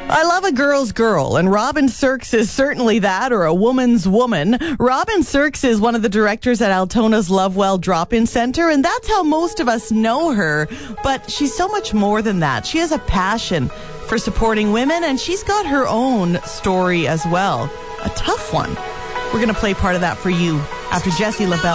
I love a girl's girl, and Robin Sirks is certainly that, or a woman's woman. Robin Sirks is one of the directors at Altona's Lovewell Drop-In Center, and that's how most of us know her. But she's so much more than that. She has a passion for supporting women, and she's got her own story as well. A tough one. We're going to play part of that for you after Jessie LaBelle.